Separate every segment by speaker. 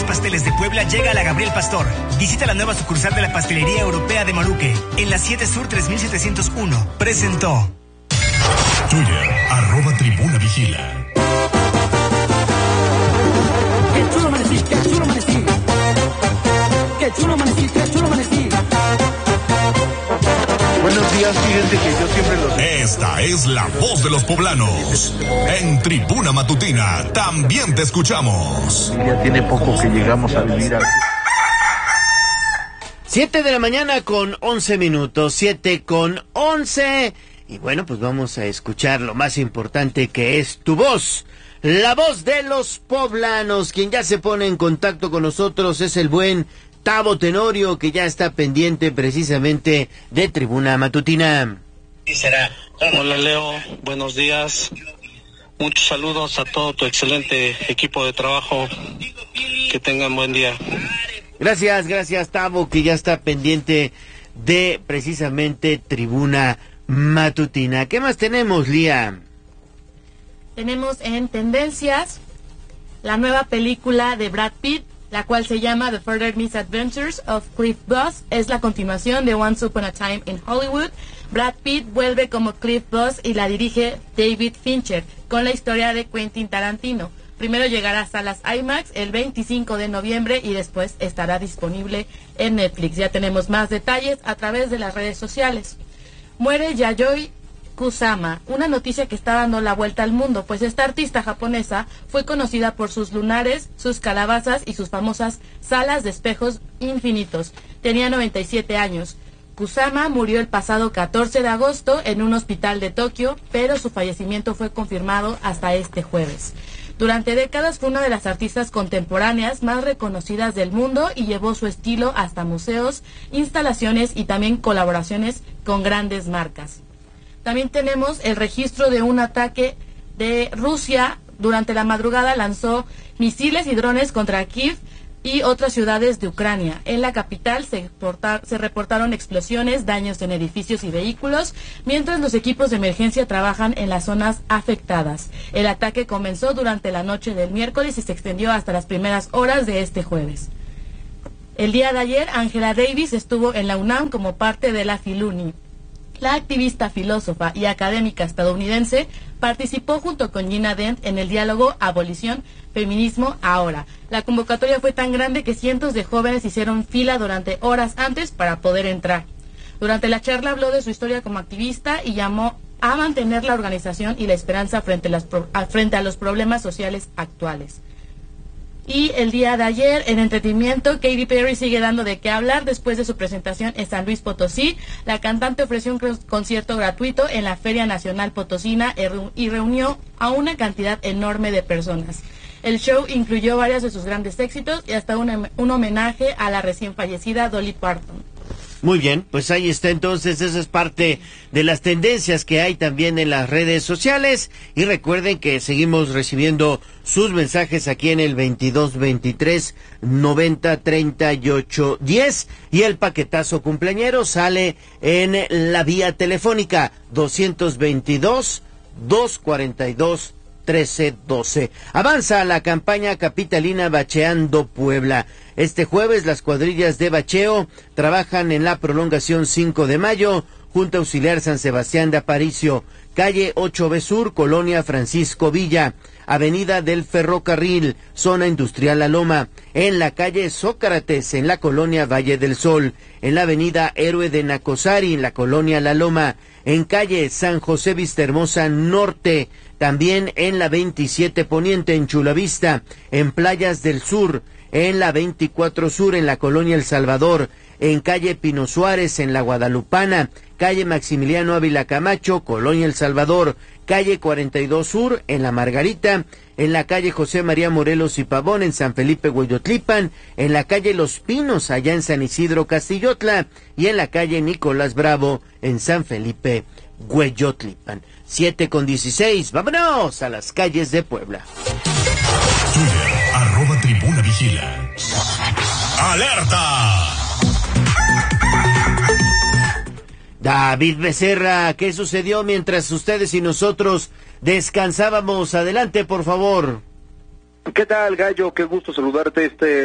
Speaker 1: pasteles de Puebla llega a la Gabriel Pastor. Visita la nueva sucursal de la Pastelería Europea de Maruque, en la 7 Sur 3701. Presentó.
Speaker 2: Twitter, @tribunavigila.
Speaker 3: Qué chulo amanecí, qué chulo amanecí. Qué chulo amanecí, qué chulo amanecí.
Speaker 4: Buenos días, fíjense que yo siempre los...
Speaker 2: Esta es la voz de los poblanos. En Tribuna Matutina también te escuchamos.
Speaker 4: Ya tiene poco que llegamos a vivir aquí.
Speaker 5: 7 de la mañana con 11 minutos, 7 con 11. Y bueno, pues vamos a escuchar lo más importante, que es tu voz. La voz de los poblanos. Quien ya se pone en contacto con nosotros es el buen Tavo Tenorio, que ya está pendiente precisamente de Tribuna Matutina.
Speaker 6: Hola Leo, buenos días. Muchos saludos a todo tu excelente equipo de trabajo. Que tengan buen día.
Speaker 5: Gracias Tavo, que ya está pendiente de precisamente Tribuna Matutina. ¿Qué más tenemos, Lía?
Speaker 7: Tenemos en tendencias la nueva película de Brad Pitt, la cual se llama The Further Misadventures of Cliff Bus. Es la continuación de Once Upon a Time in Hollywood. Brad Pitt vuelve como Cliff Bus y la dirige David Fincher, con la historia de Quentin Tarantino. Primero llegará a salas IMAX el 25 de noviembre y después estará disponible en Netflix. Ya tenemos más detalles a través de las redes sociales. Muere Yayoi Kusama, una noticia que está dando la vuelta al mundo, pues esta artista japonesa fue conocida por sus lunares, sus calabazas y sus famosas salas de espejos infinitos. Tenía 97 años. Kusama murió el pasado 14 de agosto en un hospital de Tokio, pero su fallecimiento fue confirmado hasta este jueves. Durante décadas fue una de las artistas contemporáneas más reconocidas del mundo y llevó su estilo hasta museos, instalaciones y también colaboraciones con grandes marcas. También tenemos el registro de un ataque de Rusia. Durante la madrugada lanzó misiles y drones contra Kiev y otras ciudades de Ucrania. En la capital se reportaron explosiones, daños en edificios y vehículos, mientras los equipos de emergencia trabajan en las zonas afectadas. El ataque comenzó durante la noche del miércoles y se extendió hasta las primeras horas de este jueves. El día de ayer, Angela Davis estuvo en la UNAM como parte de la Filuni. La activista, filósofa y académica estadounidense participó junto con Gina Dent en el diálogo Abolición, Feminismo, Ahora. La convocatoria fue tan grande que cientos de jóvenes hicieron fila durante horas antes para poder entrar. Durante la charla habló de su historia como activista y llamó a mantener la organización y la esperanza frente a los problemas sociales actuales. Y el día de ayer, en entretenimiento, Katy Perry sigue dando de qué hablar después de su presentación en San Luis Potosí. La cantante ofreció un concierto gratuito en la Feria Nacional Potosina y reunió a una cantidad enorme de personas. El show incluyó varios de sus grandes éxitos y hasta un homenaje a la recién fallecida Dolly Parton.
Speaker 5: Muy bien, pues ahí está entonces, esa es parte de las tendencias que hay también en las redes sociales. Y recuerden que seguimos recibiendo sus mensajes aquí en el 2223 90 38 10 y el paquetazo cumpleañero sale en la vía telefónica 222 242 1312. Avanza la campaña capitalina Bacheando Puebla. Este jueves las cuadrillas de bacheo trabajan en la prolongación 5 de mayo, Junta Auxiliar San Sebastián de Aparicio, calle 8B Sur, Colonia Francisco Villa, Avenida del Ferrocarril, Zona Industrial La Loma, en la calle Sócrates, en la Colonia Valle del Sol, en la Avenida Héroe de Nacosari, en la Colonia La Loma, en calle San José Vistahermosa Norte, también en la 27 Poniente en Chulavista, en Playas del Sur, en la 24 Sur en la Colonia El Salvador, en calle Pino Suárez en la Guadalupana, calle Maximiliano Ávila Camacho, Colonia El Salvador, calle 42 Sur en la Margarita, en la calle José María Morelos y Pavón en San Felipe Hueyotlipan, en la calle Los Pinos allá en San Isidro Castillotla y en la calle Nicolás Bravo en San Felipe Hueyotlipan. 7:16, vámonos a las calles de Puebla.
Speaker 2: Twitter, @Tribuna Vigila. ¡Alerta!
Speaker 5: David Becerra, ¿qué sucedió mientras ustedes y nosotros descansábamos? Adelante, por favor.
Speaker 4: ¿Qué tal, Gallo? Qué gusto saludarte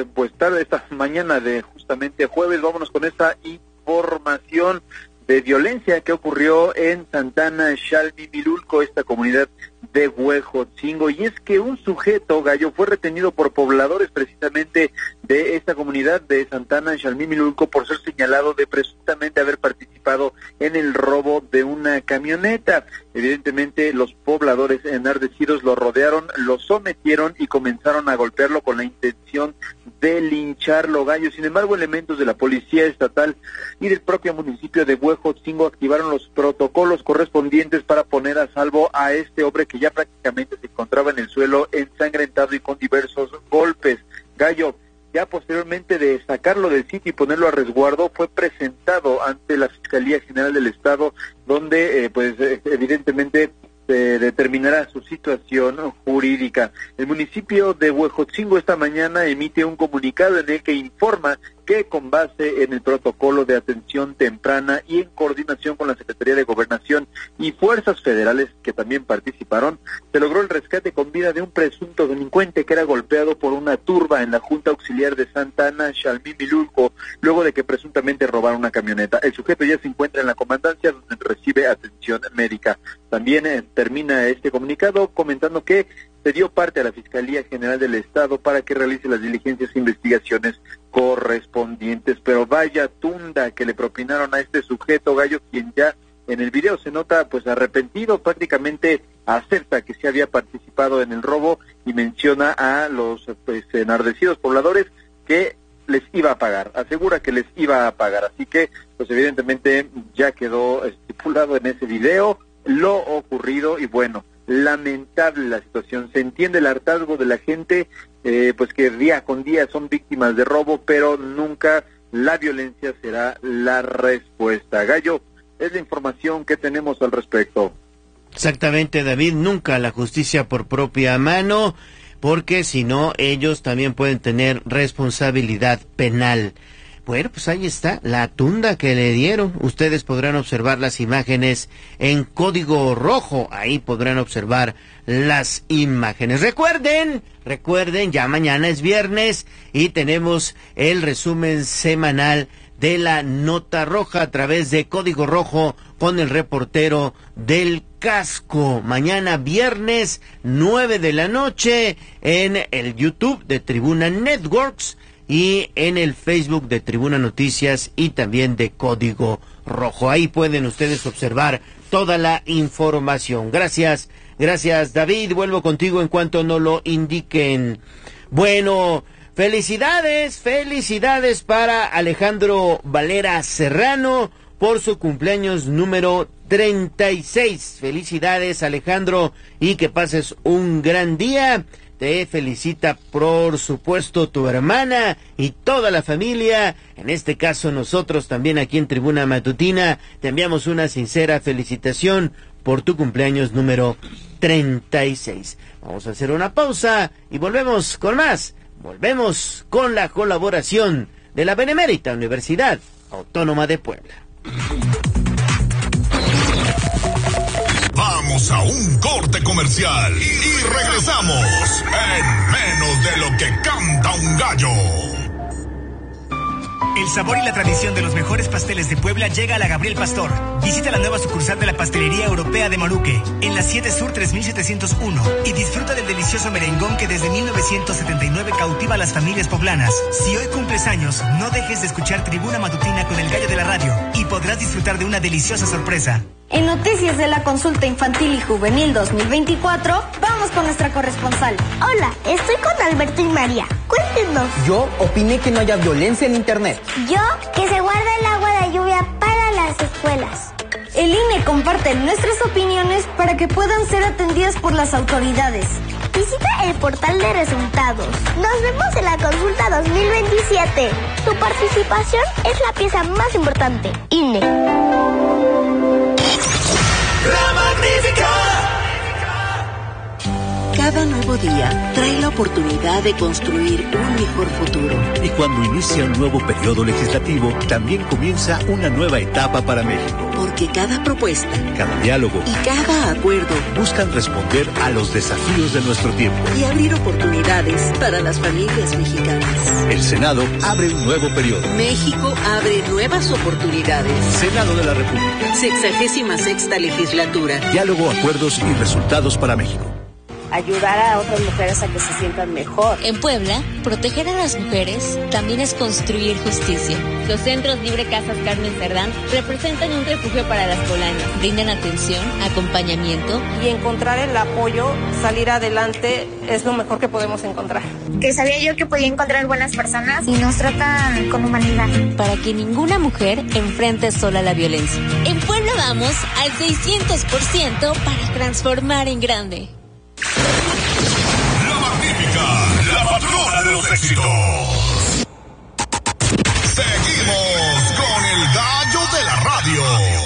Speaker 4: esta mañana de justamente jueves. Vámonos con esta información de violencia que ocurrió en Santana, Xalmimilulco, esta comunidad de Huejotzingo, y es que un sujeto, Gallo, fue retenido por pobladores precisamente de esta comunidad de Santana, Xalmimilulco, por ser señalado de presuntamente haber participado en el robo de una camioneta. Evidentemente, los pobladores enardecidos lo rodearon, lo sometieron y comenzaron a golpearlo con la intención de lincharlo, Gallo. Sin embargo, elementos de la Policía Estatal y del propio municipio de Huejotzingo activaron los protocolos correspondientes para poner a salvo a este hombre que ya prácticamente se encontraba en el suelo ensangrentado y con diversos golpes. Gallo, ya posteriormente de sacarlo del sitio y ponerlo a resguardo, fue presentado ante la Fiscalía General del Estado, donde evidentemente se determinará su situación jurídica. El municipio de Huejotzingo esta mañana emite un comunicado en el que informa que con base en el protocolo de atención temprana y en coordinación con la Secretaría de Gobernación y fuerzas federales que también participaron, se logró el rescate con vida de un presunto delincuente que era golpeado por una turba en la Junta Auxiliar de Santana, Xalmimilulco, luego de que presuntamente robaron una camioneta. El sujeto ya se encuentra en la comandancia, donde recibe atención médica. También termina este comunicado comentando que se dio parte a la Fiscalía General del Estado para que realice las diligencias e investigaciones correspondientes. Pero vaya tunda que le propinaron a este sujeto, Gallo, quien ya en el video se nota pues arrepentido, prácticamente acepta que se había participado en el robo y menciona a los enardecidos pobladores que les iba a pagar, asegura que les iba a pagar. Así que pues evidentemente ya quedó estipulado en ese video lo ocurrido y bueno, lamentable la situación. Se entiende el hartazgo de la gente, pues que día con día son víctimas de robo, pero nunca la violencia será la respuesta. Gallo, es la información que tenemos al respecto.
Speaker 5: Exactamente, David, nunca la justicia por propia mano, porque si no, ellos también pueden tener responsabilidad penal. Bueno, pues ahí está la tunda que le dieron. Ustedes podrán observar las imágenes en código rojo. Ahí podrán observar las imágenes. Recuerden, ya mañana es viernes y tenemos el resumen semanal de la Nota Roja a través de Código Rojo con el reportero del casco. Mañana viernes 9 de la noche en el YouTube de Tribuna Networks y en el Facebook de Tribuna Noticias y también de Código Rojo. Ahí pueden ustedes observar toda la información. Gracias, David. Vuelvo contigo en cuanto nos lo indiquen. Bueno, felicidades para Alejandro Valera Serrano por su cumpleaños número 36. Felicidades, Alejandro, y que pases un gran día. Te felicita, por supuesto, tu hermana y toda la familia. En este caso, nosotros también aquí en Tribuna Matutina te enviamos una sincera felicitación por tu cumpleaños número 36. Vamos a hacer una pausa y volvemos con más. Volvemos con la colaboración de la Benemérita Universidad Autónoma de Puebla.
Speaker 2: Vamos a un corte comercial y regresamos en menos de lo que canta un gallo.
Speaker 1: El sabor y la tradición de los mejores pasteles de Puebla llega a la Gabriel Pastor. Visita la nueva sucursal de la Pastelería Europea de Maruque, en la 7 Sur 3701, y disfruta del delicioso merengón que desde 1979 cautiva a las familias poblanas. Si hoy cumples años, no dejes de escuchar Tribuna Matutina con el gallo de la radio y podrás disfrutar de una deliciosa sorpresa.
Speaker 8: En noticias de la consulta infantil y juvenil 2024, vamos con nuestra corresponsal.
Speaker 9: Hola, estoy con Alberto y María. Cuéntenos.
Speaker 10: Yo opiné que no haya violencia en internet.
Speaker 9: Yo, que se guarde el agua de lluvia para las escuelas.
Speaker 8: El INE comparte nuestras opiniones para que puedan ser atendidas por las autoridades.
Speaker 9: Visita el portal de resultados. Nos vemos en la consulta 2027. Tu participación es la pieza más importante. INE.
Speaker 2: La Magnífica.
Speaker 11: Cada nuevo día trae la oportunidad de construir un mejor futuro. Y cuando inicia un nuevo periodo legislativo, también comienza una nueva etapa para México.
Speaker 12: Porque cada propuesta,
Speaker 11: cada diálogo
Speaker 12: y cada acuerdo
Speaker 11: buscan responder a los desafíos de nuestro tiempo
Speaker 12: y abrir oportunidades para las familias mexicanas.
Speaker 11: El Senado abre un nuevo periodo.
Speaker 12: México abre nuevas oportunidades.
Speaker 11: Senado de la República.
Speaker 12: 66ª legislatura.
Speaker 11: Diálogo, acuerdos y resultados para México.
Speaker 13: Ayudar a otras mujeres a que se sientan mejor.
Speaker 14: En Puebla, proteger a las mujeres también es construir justicia.
Speaker 15: Los Centros Libre Casas Carmen Cerdán representan un refugio para las poblanas.
Speaker 14: Brindan atención, acompañamiento.
Speaker 16: Y encontrar el apoyo, salir adelante, es lo mejor que podemos encontrar.
Speaker 17: Que sabía yo que podía encontrar buenas personas y nos tratan con humanidad.
Speaker 14: Para que ninguna mujer enfrente sola la violencia.
Speaker 15: En Puebla vamos al 600% para transformar en grande.
Speaker 2: La Magnífica, la patrona de los éxitos. Seguimos con el gallo de la radio.